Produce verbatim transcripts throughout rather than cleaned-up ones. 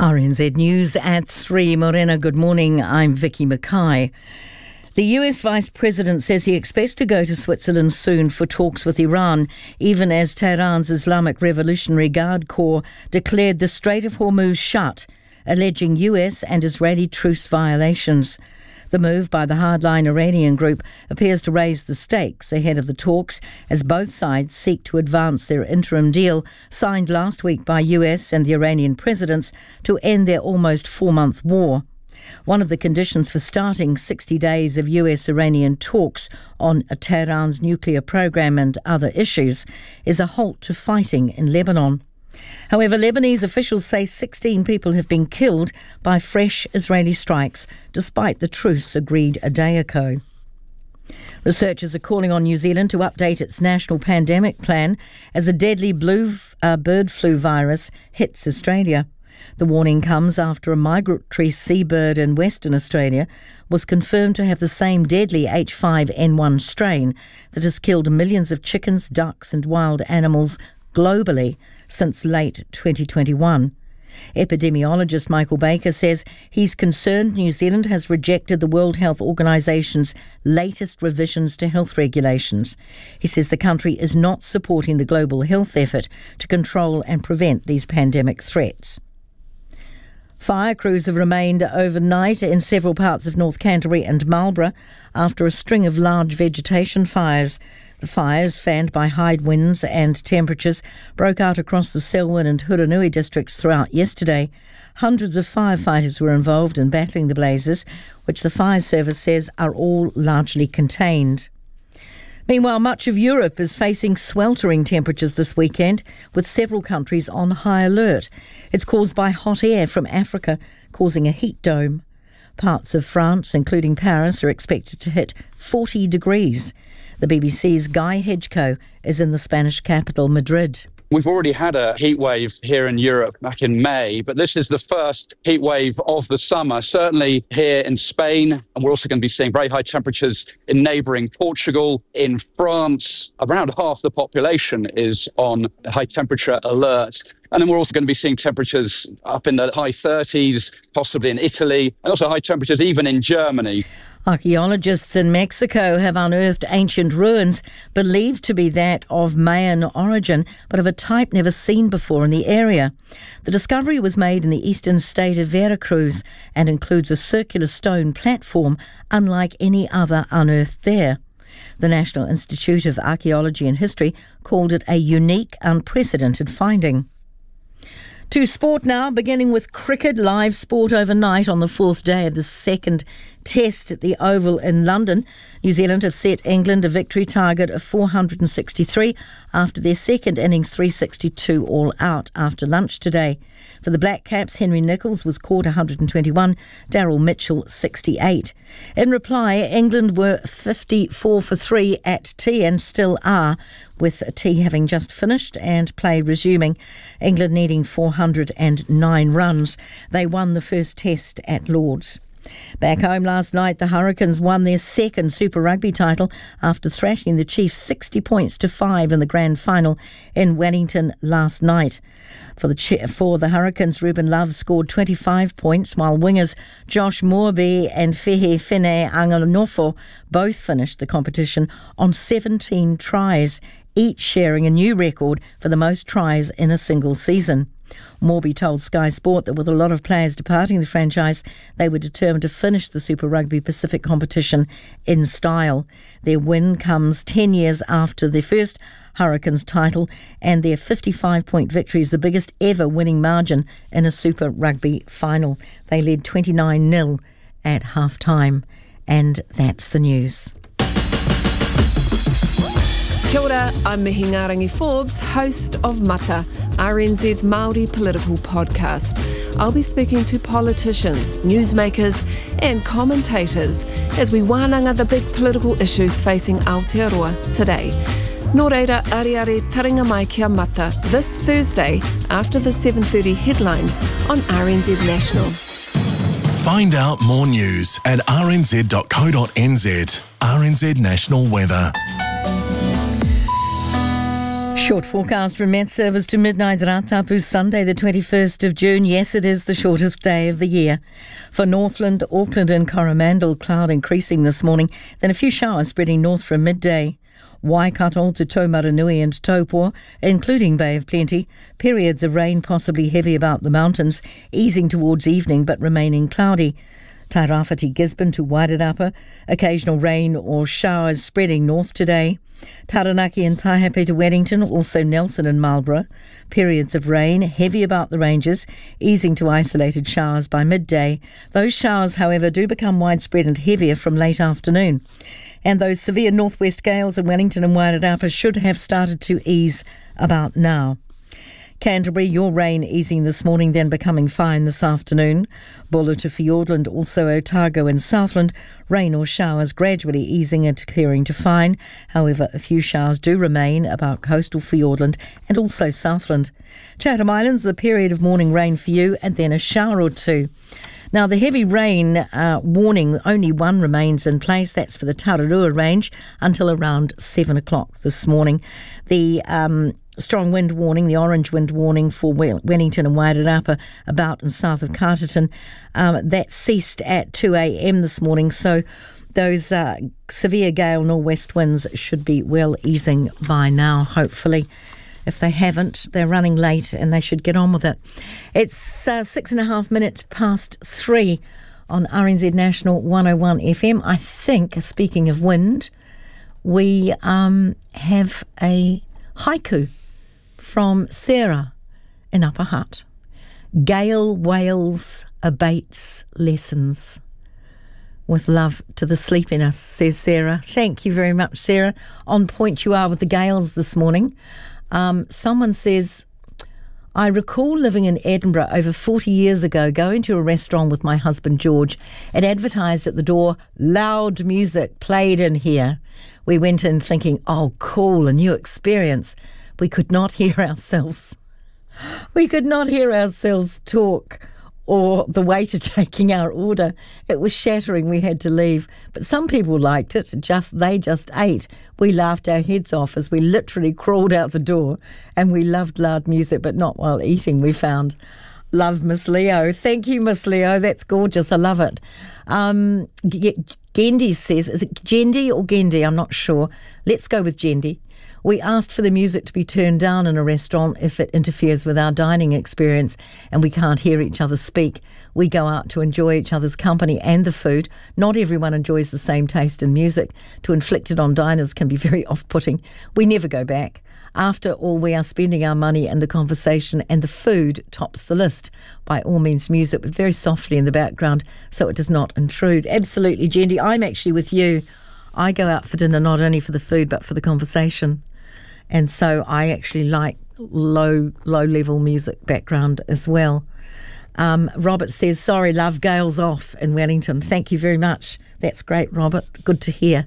R N Z News at three. Morena, good morning. I'm Vicky Mackay. The U S Vice President says he expects to go to Switzerland soon for talks with Iran, even as Tehran's Islamic Revolutionary Guard Corps declared the Strait of Hormuz shut, alleging U S and Israeli truce violations. The move by the hardline Iranian group appears to raise the stakes ahead of the talks as both sides seek to advance their interim deal signed last week by U S and the Iranian presidents to end their almost four-month war. One of the conditions for starting sixty days of U S-Iranian talks on Tehran's nuclear program and other issues is a halt to fighting in Lebanon. However, Lebanese officials say sixteen people have been killed by fresh Israeli strikes, despite the truce agreed a day ago. Researchers are calling on New Zealand to update its national pandemic plan as a deadly blue uh, bird flu virus hits Australia. The warning comes after a migratory seabird in Western Australia was confirmed to have the same deadly H five N one strain that has killed millions of chickens, ducks and wild animals globally since late twenty twenty-one. Epidemiologist Michael Baker says he's concerned New Zealand has rejected the World Health Organisation's latest revisions to health regulations. He says the country is not supporting the global health effort to control and prevent these pandemic threats. Fire crews have remained overnight in several parts of North Canterbury and Marlborough after a string of large vegetation fires. The fires, fanned by high winds and temperatures, broke out across the Selwyn and Huranui districts throughout yesterday. Hundreds of firefighters were involved in battling the blazes, which the fire service says are all largely contained. Meanwhile, much of Europe is facing sweltering temperatures this weekend, with several countries on high alert. It's caused by hot air from Africa, causing a heat dome. Parts of France, including Paris, are expected to hit forty degrees. The B B C's Guy Hedgecoe is in the Spanish capital, Madrid. We've already had a heat wave here in Europe back in May, but this is the first heat wave of the summer, certainly here in Spain. And we're also going to be seeing very high temperatures in neighbouring Portugal. In France, around half the population is on high temperature alert. And then we're also going to be seeing temperatures up in the high thirties, possibly in Italy, and also high temperatures even in Germany. Archaeologists in Mexico have unearthed ancient ruins believed to be that of Mayan origin, but of a type never seen before in the area. The discovery was made in the eastern state of Veracruz and includes a circular stone platform unlike any other unearthed there. The National Institute of Archaeology and History called it a unique, unprecedented finding. To sport now, beginning with cricket. Live sport overnight on the fourth day of the second test at the Oval in London. New Zealand have set England a victory target of four hundred sixty-three after their second innings three sixty-two all out after lunch today. For the Black Caps, Henry Nicholls was caught one hundred twenty-one, Daryl Mitchell sixty-eight. In reply, England were fifty-four for three at tea and still are, with tea having just finished and play resuming. England needing four hundred nine runs. They won the first test at Lord's. Back home last night, the Hurricanes won their second Super Rugby title after thrashing the Chiefs sixty points to five in the grand final in Wellington last night. For the for the Hurricanes, Ruben Love scored twenty-five points, while wingers Josh Moorby and Fehe Fine Anganofo both finished the competition on seventeen tries, each sharing a new record for the most tries in a single season. Moorby told Sky Sport that with a lot of players departing the franchise, they were determined to finish the Super Rugby Pacific competition in style. Their win comes ten years after their first Hurricanes title, and their fifty-five point victory is the biggest ever winning margin in a Super Rugby final. They led twenty-nine nil at half-time. And that's the news. Kia ora, I'm Mihingarangi Forbes, host of Mata, R N Z's Māori political podcast. I'll be speaking to politicians, newsmakers and commentators as we wānanga the big political issues facing Aotearoa today. Nō reira, ariare taringa mai kia Mata this Thursday after the seven thirty headlines on R N Z National. Find out more news at r n z dot co dot n z. R N Z National Weather. Short forecast from Met Service to midnight Ratapu, Sunday the twenty-first of June. Yes, it is the shortest day of the year. For Northland, Auckland and Coromandel, cloud increasing this morning, then a few showers spreading north from midday. Waikato to Taumaranui and Taupo, including Bay of Plenty. Periods of rain possibly heavy about the mountains, easing towards evening but remaining cloudy. Tairāwhiti, Gisborne to Wairarapa, occasional rain or showers spreading north today. Taranaki and Taihape to Wellington, also Nelson and Marlborough. Periods of rain, heavy about the ranges, easing to isolated showers by midday. Those showers, however, do become widespread and heavier from late afternoon. And those severe northwest gales in Wellington and Wairarapa should have started to ease about now. Canterbury, your rain easing this morning, then becoming fine this afternoon. Buller to Fiordland, also Otago and Southland. Rain or showers gradually easing and clearing to fine. However, a few showers do remain about coastal Fiordland and also Southland. Chatham Islands, a period of morning rain for you and then a shower or two. Now, the heavy rain uh, warning, only one remains in place. That's for the Tararua Range until around seven o'clock this morning. The um, strong wind warning, the orange wind warning for Wellington and Wairarapa about and south of Carterton, um, that ceased at two a.m. this morning. So those uh, severe gale nor'west winds should be well easing by now, hopefully. If they haven't, they're running late and they should get on with it. It's uh, six and a half minutes past three on R N Z National one oh one F M. I think, speaking of wind, we um, have a haiku from Sarah in Upper Hutt. Gale wails abates lessons. With love to the sleepiness, says Sarah. Thank you very much, Sarah. On point you are with the gales this morning. Um, someone says, I recall living in Edinburgh over forty years ago, going to a restaurant with my husband George. It advertised at the door, loud music played in here. We went in thinking, oh, cool, a new experience. We could not hear ourselves. We could not hear ourselves talk or the waiter taking our order. It was shattering. We had to leave. But some people liked it. Just they just ate. We laughed our heads off as we literally crawled out the door, and we loved loud music, but not while eating, we found. Love Miss Leo. Thank you, Miss Leo. That's gorgeous. I love it. Um, Gendi says, is it Gendi or Gendi? I'm not sure. Let's go with Gendi. We asked for the music to be turned down in a restaurant if it interferes with our dining experience and we can't hear each other speak. We go out to enjoy each other's company and the food. Not everyone enjoys the same taste in music. To inflict it on diners can be very off-putting. We never go back. After all, we are spending our money and the conversation, and the food tops the list. By all means, music, but very softly in the background so it does not intrude. Absolutely, Jendi. I'm actually with you. I go out for dinner not only for the food but for the conversation. And so I actually like low, low-level music background as well. Um, Robert says, sorry, love, gale's off in Wellington. Thank you very much. That's great, Robert. Good to hear.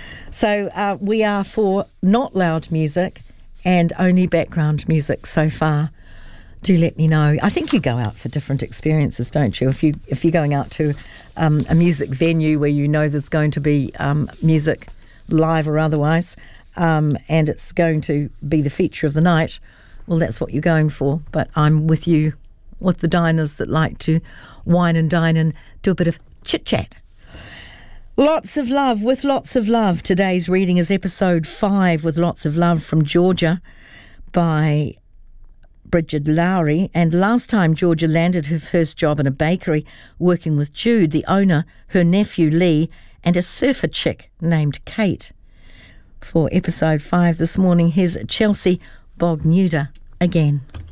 So uh, we are for not loud music and only background music so far. Do let me know. I think you go out for different experiences, don't you? If, you, if you're going out to um, a music venue where you know there's going to be um, music live or otherwise, Um, and it's going to be the feature of the night, well, that's what you're going for. But I'm with you, with the diners that like to wine and dine and do a bit of chit-chat. Lots of love with lots of love. Today's reading is episode five with lots of love from Georgia by Bridget Lowry. And last time Georgia landed her first job in a bakery working with Jude, the owner, her nephew Lee, and a surfer chick named Kate. For episode five this morning, here's Chelsea Bognuda again.